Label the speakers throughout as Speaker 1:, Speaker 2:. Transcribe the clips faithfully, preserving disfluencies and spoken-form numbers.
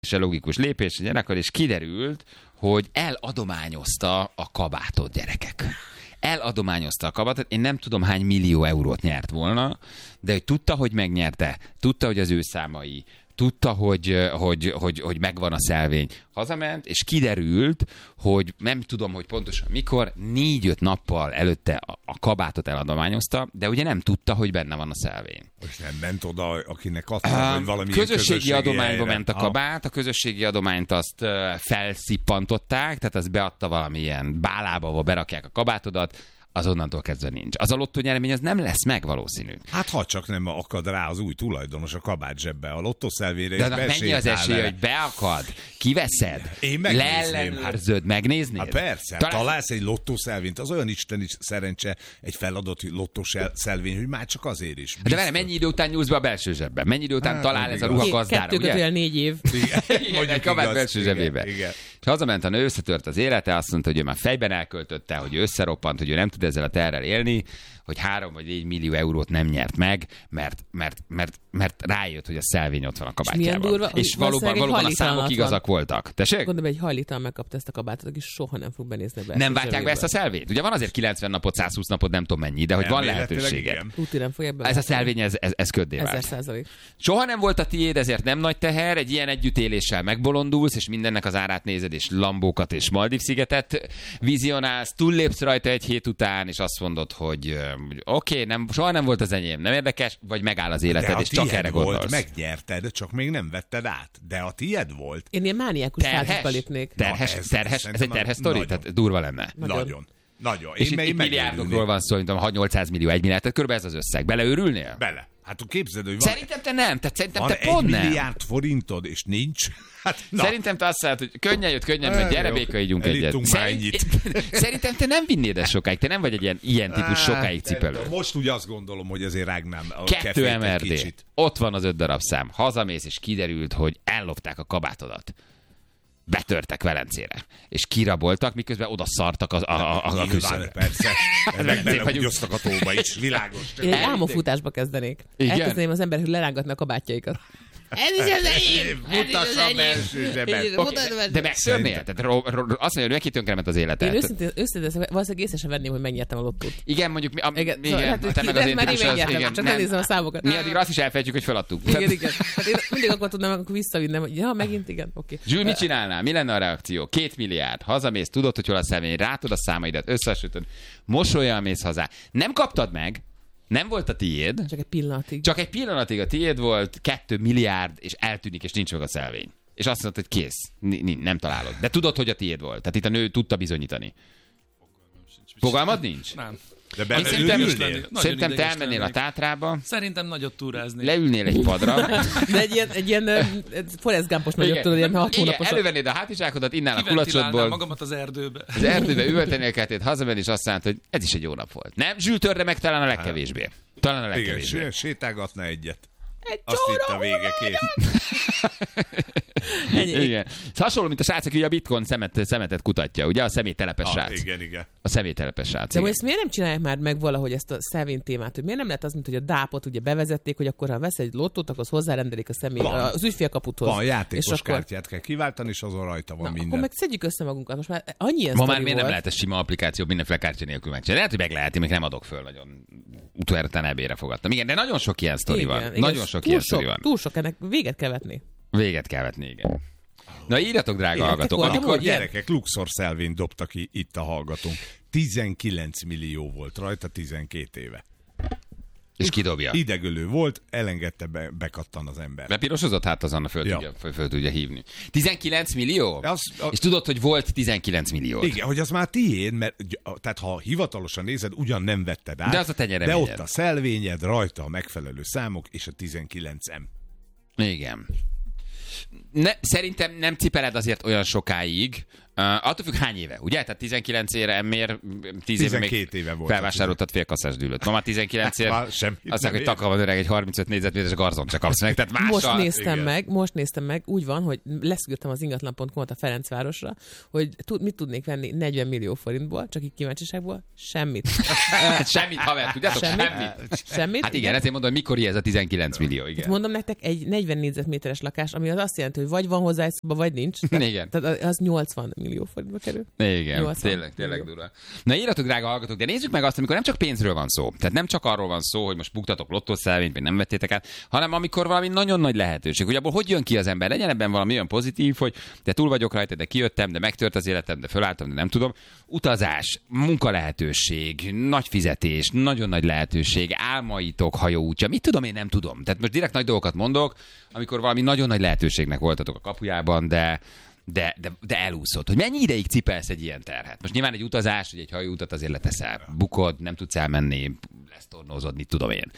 Speaker 1: és a logikus lépés a gyerekar, és kiderült, hogy eladományozta a kabátot, gyerekek. Eladományozta a kabátot, én nem tudom hány millió eurót nyert volna, de hogy tudta, hogy megnyerte, tudta, hogy az ő számai, tudta, hogy, hogy, hogy, hogy megvan a szelvény. Hazament, és kiderült, hogy nem tudom, hogy pontosan mikor, négy-öt nappal előtte a, a kabátot eladományozta, de ugye nem tudta, hogy benne van a szelvény.
Speaker 2: Most nem ment oda, akinek adta, hogy valami
Speaker 1: közösségi,
Speaker 2: közösségi
Speaker 1: adományba
Speaker 2: helyre.
Speaker 1: ment a kabát, a közösségi adományt azt uh, felszippantották, tehát azt beadta valamilyen bálába, ahol berakják a kabátodat, az onnantól kezdve nincs. Az a lottó nyeremény az nem lesz meg valószínű.
Speaker 2: Hát ha csak nem akad rá az új tulajdonos a kabát zsebbe, a lottószelvére.
Speaker 1: De annak mennyi az esély, hogy beakad, kiveszed,
Speaker 2: Én megnézném.
Speaker 1: leellenőrzöd, megnéznéd?
Speaker 2: Hát persze,
Speaker 1: Talán...
Speaker 2: találsz egy lottószelvényt, az olyan isteni szerencse, egy feladott lottószelvény, hogy már csak azért is.
Speaker 1: De vele, mennyi idő után nyúlsz be a belső zsebbe? Mennyi idő után hát, talál ez a ruha gazdára,
Speaker 3: Kettő kötőjel négy év.
Speaker 1: Igen, egy kabát belső zsebébe. És hazament a nő, összetört az élete, azt mondta, hogy ő már fejben elköltötte, hogy ő összeroppant, hogy ő nem tud ezzel a terrel élni, hogy három vagy négy millió eurót nem nyert meg, mert, mert, mert, mert rájött, hogy a szelvény ott van a kabátjában. És, és valóban, valóban a számok igazak voltak. Tessék?
Speaker 3: Gondolom, egy hajlítalan megkapta ezt a kabátot, aki soha nem fog benézni be.
Speaker 1: Nem váltják be ezt a szelvényt? Ugye van azért kilencven napot, száz húsz napot, nem tudom mennyi, de hogy van lehetősége.
Speaker 3: Tuti nem fogja be.
Speaker 1: Ez a szelvény, ez, ez, ez köddé vált.
Speaker 3: Ezer százalék.
Speaker 1: Soha nem volt a tiéd, ezért nem nagy teher, egy ilyen együttéléssel megbolondulsz, és mindennek az árát nézed, és Lambókat és Maldív-szigetet vizionálsz, túllépsz rajta egy hét után, és azt mondod, hogy oké, okay, nem, soha nem volt az enyém, nem érdekes, vagy megáll az életed, és csak erre
Speaker 2: volt,
Speaker 1: gondolsz.
Speaker 2: Megnyerted, csak még nem vetted át. De a tiéd volt.
Speaker 3: Én ilyen mániákus fázisba lépnék.
Speaker 1: Terhes, ez, terhes, ez egy terhes sztori? Tehát durva lenne.
Speaker 2: Nagyon. Nagyon. Nagyon.
Speaker 1: És én itt, itt milliárdokról van szó, mint nyolcszáz millió, egy milliárd, tehát körülbelül ez az összeg. Beleőrülnél?
Speaker 2: Bele. Hát képzeld, hogy van...
Speaker 1: Szerintem te nem, tehát szerintem
Speaker 2: van
Speaker 1: te pont
Speaker 2: egy
Speaker 1: nem.
Speaker 2: milliárd forintod, és nincs. Hát,
Speaker 1: szerintem te azt mondod, hogy könnyen jött, könnyen megy, gyere békaidjunk egyet.
Speaker 2: Szerint...
Speaker 1: Szerintem te nem vinnéd ezt sokáig, te nem vagy egy ilyen, ilyen típus sokáig cipelő.
Speaker 2: Most úgy azt gondolom, hogy ezért rágnám a
Speaker 1: Kettő em er dé.
Speaker 2: kicsit.
Speaker 1: Ott van az öt darab szám. Hazamész, és kiderült, hogy ellopták a kabátodat. Betörtek Velencére, és kiraboltak, miközben oda szartak az, a, a, a, a küszöbbe.
Speaker 2: Persze, meg beleugyoztak a tóba is, világos.
Speaker 3: Én egy álmofutásba kezdenék. Elkezdeném az ember, hogy lerángatnak a kabátjaikat. Ez is az enyém!
Speaker 2: Mutass a belső zsebet.
Speaker 1: De megszörnél? Tehát ro, ro, azt mondja, hogy neki tönkrement az életet.
Speaker 3: Én őszintén, őszintén valószínűleg észre sem venném, hogy megnyertem a lottót.
Speaker 1: Igen, mondjuk... A,
Speaker 3: igen,
Speaker 1: igen,
Speaker 3: szóval, hát,
Speaker 1: te meg az én típus az, igen.
Speaker 3: Csak elnézem a számokat.
Speaker 1: Mi addig azt is elfelejtjük, hogy feladtuk.
Speaker 3: Igen, igen. Hát én mindig akkor tudnám, akkor visszavinnem, hogy ja, megint igen, oké.
Speaker 1: Okay. Zsül, mit csinálnál? Mi lenne a reakció? Két milliárd, hazamész, tudod, hogy hol a személy, rátod a számaidat, összesütöd, mosolyan mész hazá. Nem kaptad meg, nem volt a tiéd.
Speaker 3: Csak egy pillanatig.
Speaker 1: Csak egy pillanatig a tiéd volt, kettő milliárd, és eltűnik, és nincs meg a szelvény. És azt mondod, hogy kész, N- nem találod. De tudod, hogy a tiéd volt. Tehát itt a nő tudta bizonyítani. Fogalmad nincs?
Speaker 4: Nem.
Speaker 2: De be,
Speaker 1: szerintem,
Speaker 2: ülnél.
Speaker 1: szerintem te elmennél a Tátrába.
Speaker 4: Szerintem nagyot túrázni.
Speaker 1: Leülnél egy padra.
Speaker 3: De egy ilyen, egy ilyen Forrest Gumpos nagyot tudod, ilyen hat hónaposat.
Speaker 1: Elővennéd a hátizsákodat, innál a kulacsodból.
Speaker 4: Magamat az erdőbe.
Speaker 1: Az erdőbe üvöltenél kettőt, hazamenni, és azt mondta, hogy ez is egy jó nap volt. Nem? Zsül, törre meg talán a legkevésbé. Talán a legkevésbé.
Speaker 2: Igen, sétálgatna egyet.
Speaker 3: Egy
Speaker 2: azt itt a vége, kész.
Speaker 1: Igen. Ez hasonló, mint a srác, aki a bitcoin szemet, szemetet kutatja, ugye? A személytelepes
Speaker 2: ah,
Speaker 1: srác.
Speaker 2: Igen, igen.
Speaker 1: A személytelepes srác.
Speaker 3: De most ezt miért nem csinálják már meg valahogy ezt a szelvény témát? Hogy miért nem lehet az, mint hogy a dápot ugye bevezették, hogy akkor ha vesz egy lottót, akkor hozzárendelik a személy,
Speaker 2: van.
Speaker 3: az ügyfélkaputhoz.
Speaker 2: Van, játékos
Speaker 3: és akkor...
Speaker 2: kártyát kell kiváltani, és azon rajta van
Speaker 3: Na,
Speaker 2: minden.
Speaker 3: Akkor meg szedjük össze magunkat. Most már annyi ilyen
Speaker 1: Ma már
Speaker 3: sztori
Speaker 1: miért
Speaker 3: volt.
Speaker 1: nem lehet ez sima applikáció mindenféle kártya nélkül megcsinálni? Lehet, hogy meg lehet, én még nem adok föl nagyon. Utoljára ebére fogadtam. Igen, de nagyon sok ilyen sztori van.
Speaker 3: Igen,
Speaker 1: nagyon sok ilyen sztori van.
Speaker 3: Túl sok, ennek véget kell vetni.
Speaker 1: Véget kell vetni, igen. Na írjatok, drága hallgatók.
Speaker 3: Amikor
Speaker 2: Amikor
Speaker 3: ilyen...
Speaker 2: gyerekek Luxor szelvényt dobtak ki itt a hallgatónk. tizenkilenc millió volt rajta tizenkét éve.
Speaker 1: És kidobja.
Speaker 2: Idegölő volt, elengedte, be, bekattan az ember.
Speaker 1: Bepirosozott, hát az Anna föl,
Speaker 2: ja.
Speaker 1: tudja, föl, föl tudja hívni. tizenkilenc millió?
Speaker 2: Az, a...
Speaker 1: És tudod, hogy volt tizenkilenc millió.
Speaker 2: Igen, hogy az már tiéd, mert tehát ha hivatalosan nézed, ugyan nem vetted át.
Speaker 1: De az a tenyerem.
Speaker 2: De ott a szelvényed, rajta a megfelelő számok, és a tizenkilencem.
Speaker 1: Igen. Ne, szerintem nem cipeled azért olyan sokáig, Uh, attól függ, hány éve, ugye? Tehát tizenkilenc éve emmér, tíz éve még
Speaker 2: éve volt
Speaker 1: felvásároltad félkasszás dűlőt. Ma már tizenkilenc éve, azt mondják, hogy takar van öreg, egy harmincöt négyzetméteres garzont se kapsz meg. Tehát mással...
Speaker 3: Most néztem
Speaker 2: igen.
Speaker 3: meg, most néztem meg, úgy van, hogy leszűrtem az ingatlan pont com-ot a Ferencvárosra, hogy tud, mit tudnék venni negyven millió forintból, csak így kíváncsiságból, semmit.
Speaker 1: Semmit, haver, tudjátok?
Speaker 3: Semmit?
Speaker 1: Semmit.
Speaker 3: Semmit?
Speaker 1: Hát igen, ezért mondom, hogy mikor ez a tizenkilenc millió, igen.
Speaker 3: Mondom nektek, egy negyven négyzetméteres lakás, ami az azt jelenti, hogy vagy van hozzá egy szoba, vagy nincs. Tehát,
Speaker 1: Igen.
Speaker 3: tehát az nyolcvan millió forintba kerül.
Speaker 1: Igen,
Speaker 3: nyolcvan
Speaker 1: tényleg, tényleg durva. Na írjatok, drága hallgatók, de nézzük meg azt, amikor nem csak pénzről van szó. Tehát nem csak arról van szó, hogy most buktatok lottószelvényt, vagy nem vettétek át, hanem amikor valami nagyon nagy lehetőség, hogy abból hogy jön ki az ember. Legyen ebben valami olyan pozitív, hogy de túl vagyok rajta, de kijöttem, de megtört az életem, de fölálltam, de nem tudom. Utazás, munkalehetőség, nagy fizetés, nagyon nagy lehetőség, álmaitok hajóútja, mit tudom, én nem tudom. Tehát most direkt nagy dolgokat mondok, amikor valami nagyon nagy lehetőségnek voltatok a kapujában, de De, de, de elúszott. Hogy mennyi ideig cipelsz egy ilyen terhet? Most nyilván egy utazás, hogy egy hajóutat azért leteszel. Bukod, nem tudsz elmenni, lesztornózod, mit tudom én.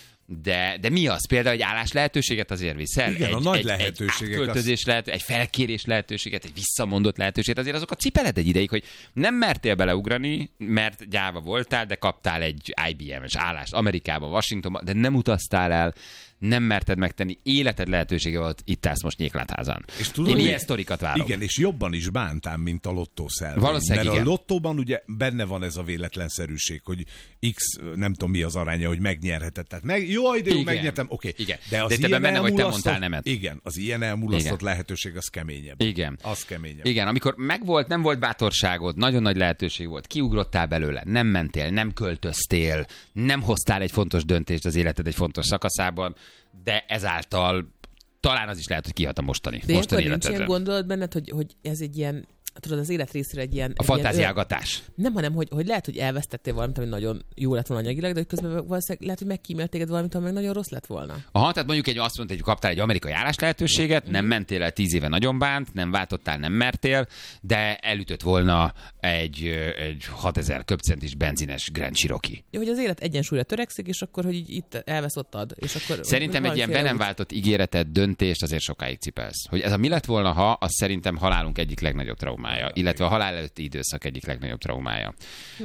Speaker 1: De, de mi az? Például egy állás lehetőséget azért viszel?
Speaker 2: Igen,
Speaker 1: egy,
Speaker 2: a nagy
Speaker 1: egy,
Speaker 2: lehetőségek.
Speaker 1: Egy költözés az... lehet, egy felkérés lehetőséget, egy visszamondott lehetőséget, azért azokat cipeled egy ideig, hogy nem mertél beleugrani, mert gyáva voltál, de kaptál egy I B M-es állást Amerikában, Washingtonban, de nem utaztál el, nem merted megtenni, életed lehetősége volt, itt állsz most Nyéklátházán.
Speaker 2: És tudod,
Speaker 1: én ilyen sztorikat várok.
Speaker 2: Igen, és jobban is bántám, mint a lottószelvény.
Speaker 1: Valószínűleg
Speaker 2: Mert
Speaker 1: igen.
Speaker 2: a lottóban ugye benne van ez a véletlenszerűség, hogy X, nem tudom mi az aránya, hogy megnyerheted. Tehát meg, jó, ide jó, megnyertem, oké. Okay.
Speaker 1: Igen.
Speaker 2: De az
Speaker 1: De te
Speaker 2: ilyen
Speaker 1: benne vagy, te
Speaker 2: elmulasztott,
Speaker 1: mondtál nemet.
Speaker 2: Igen, az ilyen elmulasztott
Speaker 1: Igen.
Speaker 2: lehetőség az keményebb.
Speaker 1: Igen.
Speaker 2: Az keményebb.
Speaker 1: Igen, amikor megvolt, nem volt bátorságod, nagyon nagy lehetőség volt, kiugrottál belőle, nem mentél, nem költöztél, nem hoztál egy fontos döntést az életed egy fontos szakaszában, de ezáltal talán az is lehet, hogy kihat a mostani,
Speaker 3: De
Speaker 1: mostani
Speaker 3: ilyenkor nincs
Speaker 1: életedre.
Speaker 3: ilyen gondolat benned, hogy, hogy ez egy ilyen, tudod, az élet részére egy ilyen...
Speaker 1: A
Speaker 3: egy ilyen
Speaker 1: fantáziálgatás.
Speaker 3: Ö... Nem, hanem, hogy, hogy lehet, hogy elvesztettél valamit, ami nagyon jó lett volna anyagilag, de közben valószínűleg lehet, hogy megkímélt téged valamit, ami meg nagyon rossz lett volna.
Speaker 1: Aha, tehát mondjuk egy azt mondta, hogy kaptál egy amerikai állás lehetőséget, nem mentél el tíz éve nagyon bánt, nem váltottál, nem mertél, de elütött volna egy, egy hatezer köbcentis benzines Grand Cherokee.
Speaker 3: Jó, hogy az élet egyensúlyra törekszik, és akkor, hogy így itt elvesz, ott ad. És akkor
Speaker 1: Szerintem egy ilyen be nem váltott ígéretet, döntést azért sokáig cipelsz. Hogy ez a mi lett volna, ha, az szerintem halálunk egyik legnagyobb traumája, illetve a halál előtti időszak egyik legnagyobb traumája.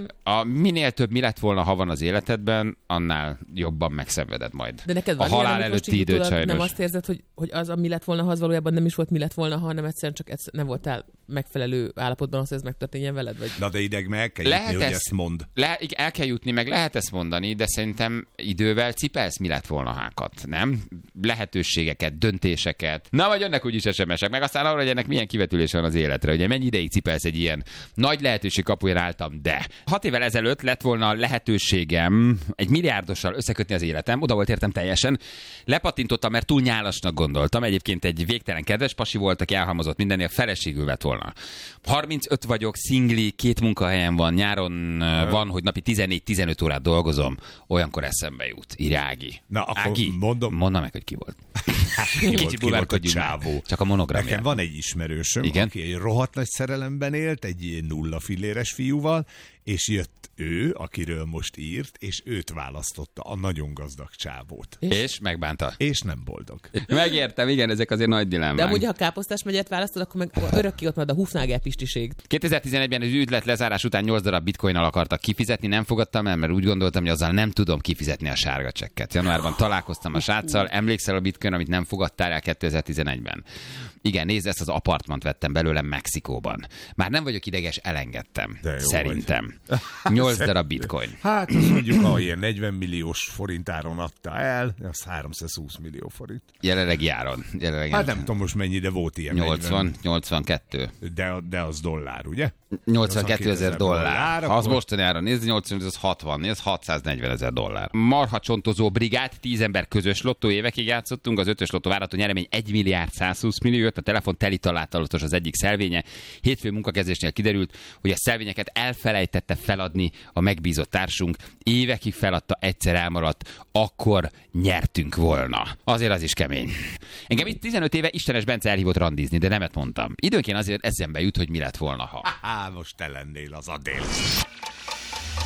Speaker 1: A minél több mi lett volna, ha van az életedben, annál jobban megszenveded majd.
Speaker 3: De neked
Speaker 1: a
Speaker 3: van
Speaker 1: halál
Speaker 3: ilyen,
Speaker 1: előtti időt sajnos.
Speaker 3: Nem azt érzed, hogy, hogy az, ami lett volna, ha az valójában nem is volt mi lett volna, hanem egyszerűen csak egyszer nem voltál megfelelő állapotban, hogy ez megtörténjen veled? Vagy...
Speaker 2: Na de ideg meg kell
Speaker 1: Lehet
Speaker 2: jutni, hogy
Speaker 1: ezt-
Speaker 2: ezt mond.
Speaker 1: Le, el kell jutni, meg lehet ezt mondani, de szerintem idővel cipelsz mi lett volna hákat, nem? Lehetőségeket, döntéseket. Na, vagy jönnek úgyis es em esek, meg aztán arra, hogy ennek milyen kivetülés van az életre. Ugye mennyi ideig cipelsz egy ilyen nagy lehetőség kapuján álltam, de hat évvel ezelőtt lett volna lehetőségem egy milliárdossal összekötni az életem, oda volt értem teljesen. Lepatintottam, mert túl nyálasnak gondoltam. Egyébként egy végtelen kedves pasi volt, aki elhalmozott mindennél, feleségül vett volna. harmincöt vagyok, szingli, két munkahelyem van, nyáron uh, van, hogy napi tizennégy-tizenöt órát dolgozom, olyankor eszembe jut. Írja Ági.
Speaker 2: Na, akkor
Speaker 1: Ági,
Speaker 2: mondom-
Speaker 1: mondom meg, hogy ki volt.
Speaker 2: Ki volt,
Speaker 1: Kicsit
Speaker 2: ki
Speaker 1: bulvárkodjunk
Speaker 2: volt a
Speaker 1: már.
Speaker 2: csávó?
Speaker 1: Csak a monogramja.
Speaker 2: Nekem van egy ismerősöm,
Speaker 1: Igen?
Speaker 2: aki egy rohadt nagy szerelemben élt, egy ilyen nulla filléres fiúval, és jött ő, akiről most írt, és őt választotta, a nagyon gazdag csávót.
Speaker 1: És megbánta.
Speaker 2: És nem boldog.
Speaker 1: Megértem, igen, ezek azért nagy dilemmák.
Speaker 3: De amúgy, ha Káposztás megyet választod, akkor meg örökké ott marad a Hufnagel pistiség.
Speaker 1: kétezer-tizenegyben az üzlet lezárás után nyolc darab bitcoinnal akartak kifizetni, nem fogadtam el, mert úgy gondoltam, hogy azzal nem tudom kifizetni a sárga csekket. Januárban találkoztam a sráccal, emlékszel a bitcoin, amit nem fogadtál el kétezer-tizenegyben. Igen, nézd, ezt az apartmant vettem belőlem Mexikóban. Már nem vagyok ideges, elengedtem.
Speaker 2: De jó
Speaker 1: Szerintem. nyolc darab bitcoin.
Speaker 2: Hát azt mondjuk, ha ilyen negyven milliós forintáron adta el, az háromszázhúsz millió forint.
Speaker 1: Jelenlegi áron. Jelenlegi
Speaker 2: Hát nem tudom most mennyi, de volt ilyen
Speaker 1: nyolcvan, nyolcvankettő.
Speaker 2: negyven. De, de az dollár, ugye?
Speaker 1: nyolcvankettő ezer dollár.
Speaker 2: dollár,
Speaker 1: Ha az
Speaker 2: akkor-
Speaker 1: mostani áron nézni, nyolcvan, az hatvan, ez hatszáznegyven ezer dollár. Marha csontozó brigád, tíz ember közös lottó, évekig játszottunk, az ötös lottó várható nyeremény egy milliárd százhúsz millió, jött a telefon teli találatos az egyik szelvénye. Hétfő munkakezdésnél kiderült, hogy a szelvényeket elfelejtette feladni a megbízott társunk, évekig feladta, egyszer elmaradt, akkor nyertünk volna. Azért az is kemény. Engem itt tizenöt éve Istenes Bence elhívott randizni, de nemet mondtam. Időnként azért eszembe jut, hogy mi lett volna, ha.
Speaker 2: Á, most te lennél az Adél.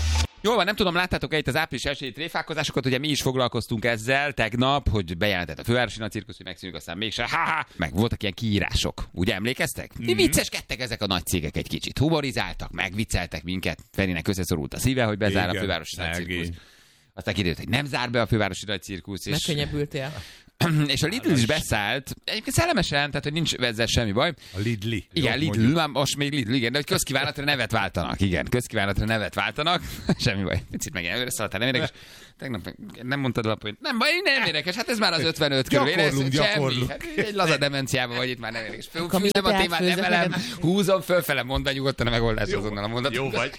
Speaker 1: Jól van, nem tudom, láttátok-e itt az április elsői tréfálkozásokat, ugye mi is foglalkoztunk ezzel tegnap, hogy bejelentett a Fővárosi Nagy Cirkusz, hogy megszűnjük, aztán mégse, ha-ha, meg voltak ilyen kiírások, ugye emlékeztek? Mm-hmm. Vicceskedtek ezek a nagy cégek egy kicsit, humorizáltak, megvicceltek minket, Ferinek összeszorult a szíve, hogy bezár igen, a Fővárosi Nagy Cirkusz. Aztán kiderült, hogy nem zár be a Fővárosi Nagy Cirkusz. És...
Speaker 3: Megkönnyebbültél.
Speaker 1: És a Lidl is beszállt, egyébként szellemesen, tehát hogy nincs ezzel semmi baj.
Speaker 2: A Lidli.
Speaker 1: Igen, Lidl, már most még Lidl, igen, de hogy közkívánatra nevet váltanak, igen, közkívánatra nevet váltanak, semmi baj, picit meg előre szaladtál, nem érdekes. Tegnap nem mondtad a hogy nem baj, nem érdekes, hát ez már az ötvenöt körül,
Speaker 2: gyakorlunk,
Speaker 1: gyakorlunk. Hát, egy laza demenciában vagy itt már nem érdekes. Fűzem a témát, emelem, húzom fölfele, mondd be nyugodtan a megoldás azonnal a mondatot.
Speaker 2: Jó vagy.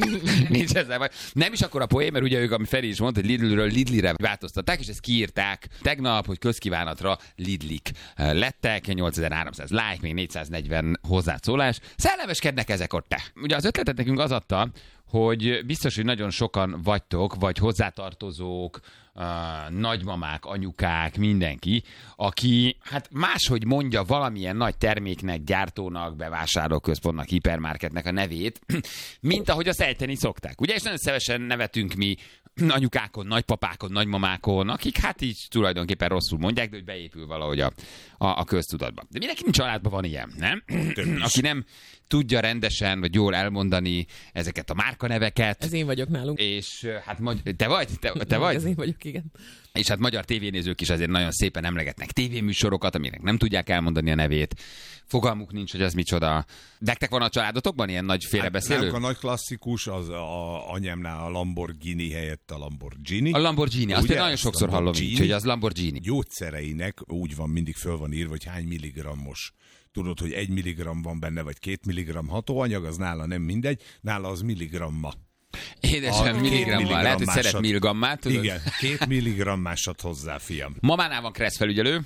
Speaker 1: Nincs ezzel baj. Nem is akkor a poén, mert ugye ők, ami Feri is mondta, hogy Lidlről Lidlire változtatták, és ezt kiírták tegnap, hogy közkívánatra Lidlik lettek, nyolcezer-háromszáz like, még négyszáznegyven hozzászólás. Szellemeskednek ezek ott te. Ugye az ötletet nekünk az adta, hogy biztos, hogy nagyon sokan vagytok, vagy hozzátartozók, uh, nagymamák, anyukák, mindenki, aki hát máshogy mondja valamilyen nagy terméknek, gyártónak, bevásárlóközpontnak, hipermarketnek a nevét, mint ahogy azt ejteni szokták. Ugye, és nagyon szívesen nevetünk mi anyukákon, nagypapákon, nagymamákon, akik hát így tulajdonképpen rosszul mondják, de hogy beépül valahogy a, a, a köztudatba. De mindenki családban van ilyen, nem? Aki nem tudja rendesen, vagy jól elmondani ezeket a márkaneveket.
Speaker 3: Ez én vagyok nálunk.
Speaker 1: És hát te vagy? Te, te vagy?
Speaker 3: Ez én vagyok, igen.
Speaker 1: És hát magyar tévénézők is azért nagyon szépen emlegetnek tévéműsorokat, aminek nem tudják elmondani a nevét. Fogalmuk nincs, hogy az micsoda. Nektek van a családotokban ilyen nagy félrebeszélő?
Speaker 2: Hát, a nagy klasszikus az a anyámnál a Lamborghini helyett a Lamborghini.
Speaker 1: A Lamborghini, azt én nagyon sokszor hallom így, hogy az Lamborghini.
Speaker 2: Gyógyszereinek úgy van, mindig föl van írva, hogy hány milligrammos. Tudod, hogy egy milligramm van benne, vagy két milligramm hatóanyag, az nála nem mindegy, nála az milligramma.
Speaker 1: Édesem, milligrammal. Lehet, hogy szeret milligrammát, tudod?
Speaker 2: Igen, két milligrammásat hozzá, fiam.
Speaker 1: Mamánál van Kressz felügyelő.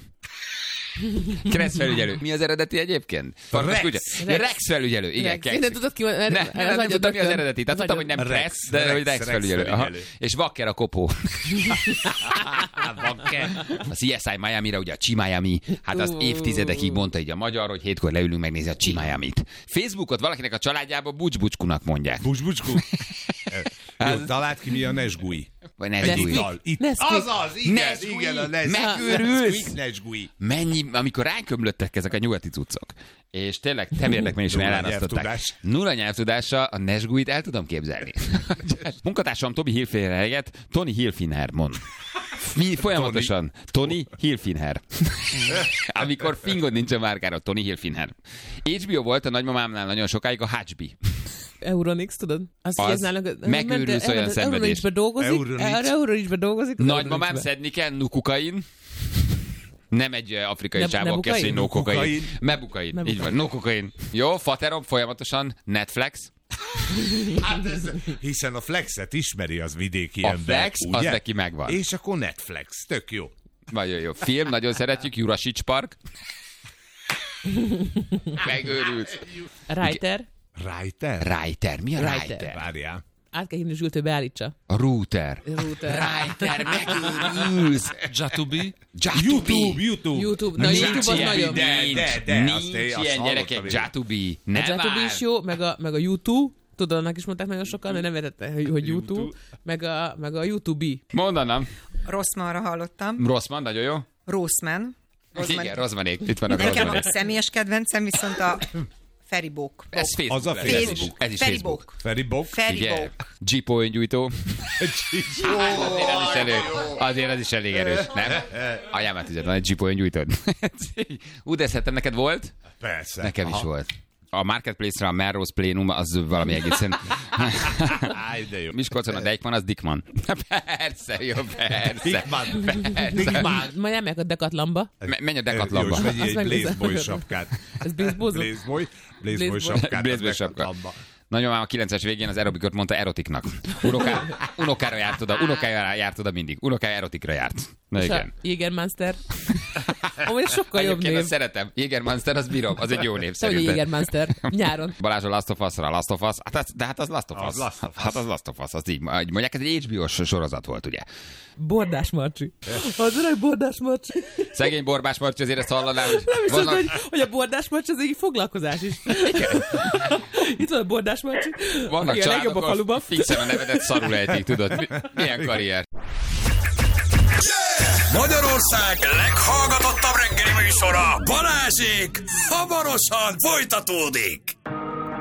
Speaker 1: Kressz felügyelő. Mi az eredeti egyébként?
Speaker 2: Rex.
Speaker 1: Rex. Rex felügyelő. Igen,
Speaker 3: Rex. Én nem tudod ki, mert
Speaker 1: ne, nem, nem tudtam, mi az eredeti. Tehát tudtam, hogy nem Kressz, de
Speaker 2: Rex,
Speaker 1: hogy Rex,
Speaker 2: Rex
Speaker 1: felügyelő.
Speaker 2: felügyelő.
Speaker 1: És Wacker a kopó. A C S I Miami-ra, ugye a Chi Miami, hát az évtizedekig mondta így a magyar, hogy hétkor leülünk megnézni a Chi Miami-t. Facebookot valakinek a családjában bucsbucskunak mondják.
Speaker 2: Bucsbucsku? Jó, találd ki, mi a Nesgui.
Speaker 1: Vagy Nesgui.
Speaker 2: Azaz, igen, igen, a Nesgui.
Speaker 1: Megőrülsz?
Speaker 2: Nesgui.
Speaker 1: Mennyi, amikor ránkömlöttek ezek a nyugati cuccok, és tényleg temérdekben elárasztották. Nulla nyelvtudása, a Nesguit el tudom képzelni. Munkatársam Tobi Hilfiger helyett Tony Hilfiger mond. Mi, folyamatosan Tony Hilfiger. Amikor fingod nincs a márkára, Tony Hilfiger. há bé o volt a nagymamámnál nagyon sokáig a há bé.
Speaker 3: Euronix, tudod?
Speaker 1: Azt az megőrülsz olyan szenvedés.
Speaker 3: Euronixbe dolgozik, Euronixbe dolgozik.
Speaker 1: Nagymamám szedni kell nukukain. Nem egy afrikai csávó, aki azt mondja, no kokain. Mebukain. Így van, no kokain. Jó, faterom folyamatosan Netflix.
Speaker 2: Hát ez, hiszen a Flexet ismeri az vidéki
Speaker 1: a
Speaker 2: ember,
Speaker 1: Flex,
Speaker 2: ugye?
Speaker 1: az neki megvan.
Speaker 2: És akkor Netflix, tök jó.
Speaker 1: Nagyon jó. Film, nagyon szeretjük, Jurasics Park. Megőrülsz.
Speaker 3: Reiter.
Speaker 2: Reiter?
Speaker 1: Reiter. Mi a
Speaker 3: Reiter.
Speaker 1: Reiter?
Speaker 2: Várjál.
Speaker 3: Át kell hívni Zsült, hogy beállítsa.
Speaker 1: A router.
Speaker 3: Router.
Speaker 1: Reiter, megőrülsz.
Speaker 4: Jatubi.
Speaker 2: YouTube, YouTube.
Speaker 3: YouTube. Na,
Speaker 1: Nincs
Speaker 3: YouTube az
Speaker 1: ilyen,
Speaker 3: nagyon.
Speaker 2: de,
Speaker 1: Nincs,
Speaker 2: de, de,
Speaker 1: nincs
Speaker 2: azt én- azt
Speaker 1: ilyen
Speaker 2: hallottam
Speaker 1: gyerekek,
Speaker 2: én.
Speaker 1: Jatubi.
Speaker 3: A
Speaker 1: Nem
Speaker 3: Jatubi
Speaker 1: áll.
Speaker 3: is jó, meg a, meg a YouTube. Tudod, annak is mondták nagyon sokan, mert nem értette, hogy, hogy YouTube.
Speaker 2: YouTube.
Speaker 3: Meg a, meg a YouTube.
Speaker 1: Mondanám.
Speaker 5: Rosszmanra hallottam.
Speaker 1: Rosszman, nagyon jó.
Speaker 5: Rosszman.
Speaker 1: Igen, Rozmanék. Itt vannak
Speaker 5: Nekem a
Speaker 1: Rozmanék.
Speaker 5: személyes kedvencem viszont a Feribók.
Speaker 1: Ez Facebook.
Speaker 2: Az a
Speaker 1: lesz.
Speaker 2: Facebook.
Speaker 1: Ez is Facebook.
Speaker 5: Feribók.
Speaker 2: Feri Bok.
Speaker 1: Ugye?
Speaker 5: Feribók.
Speaker 1: Jeep öngyújtó. Azért az is elég, azért az is elég erős, nem? Ajánlát tüzet, van egy Jeep öngyújtód. Ú, de szerintem neked volt?
Speaker 2: Persze.
Speaker 1: Nekem is
Speaker 2: Aha.
Speaker 1: volt. A Marketplace-ra a Melrose Plénum az valami egészen...
Speaker 2: Áj, de jó.
Speaker 1: Miskolcon a Deichmann, az Dickmann. Persze, jó, persze.
Speaker 2: Dickmann.
Speaker 1: Persze.
Speaker 2: Dickmann.
Speaker 3: Majd elmegyek a Decathlonba.
Speaker 1: Me- Menj a
Speaker 2: Jó, és
Speaker 1: Decathlonba.
Speaker 2: vegyél egy
Speaker 3: Azt
Speaker 2: Blaze Boy
Speaker 3: megnézem.
Speaker 2: sapkát.
Speaker 3: Ez bizbózó.
Speaker 2: Blaze Boy. Blaze Boy
Speaker 3: Blaze Boy.
Speaker 2: sapkát.
Speaker 1: Blaze Boy
Speaker 2: a
Speaker 1: sapka.
Speaker 2: Decathlonba.
Speaker 1: Nagymamám a kilencvenes végén az aerobikot mondta erotiknak. Unoká, unokára járt oda, unokára járt oda mindig. Unokája erotikra járt. Na
Speaker 3: És a
Speaker 1: igen.
Speaker 3: Jägermeister. Amúgy sokkal jobb
Speaker 1: Egyébként
Speaker 3: név.
Speaker 1: azt szeretem. Jägermeister, az bírom. Az egy jó név
Speaker 3: Te vagy a
Speaker 1: szerintem.
Speaker 3: Jägermeister. Nyáron.
Speaker 1: Balázs a Last of Us-ra, Last of Us. Hát, az- de hát az Last of Us.
Speaker 2: Az Last of Us.
Speaker 1: Hát az Last of Us. Az így, így mondják, ez egy há bé o-s sorozat volt, ugye?
Speaker 3: Bordás Marcsi. Az öreg Bordás Marcsi.
Speaker 1: Szegény Borbás Marci azért ezt hallaná, hogy
Speaker 3: Nem is az,
Speaker 1: vannak...
Speaker 3: hogy, hogy a Bordás Marcsi az egy foglalkozás is. Itt van a Bordás Marcsi.
Speaker 1: Vannak
Speaker 3: Igen, legjobb a
Speaker 1: családok,
Speaker 3: faluban.
Speaker 1: ahol fixen a nevedet szarul ejtik, tudod? Mi- Milyen karrier.
Speaker 6: Magyarország leghallgatottabb reggeli műsora, Balázsék, hamarosan folytatódik.